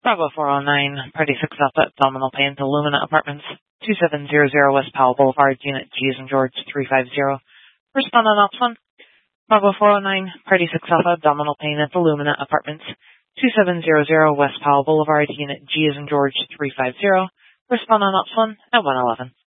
Bravo 409, Party 6 Alpha, Abdominal Pain to Lumina Apartments, 2700 West Powell Boulevard, Unit G as in George 350. Respond on Ops 1. Bravo 409, Party 6 Alpha, Abdominal Pain at the Lumina Apartments, 2700 West Powell Boulevard, Unit G as in George 350. Respond on Ops 1 at 111.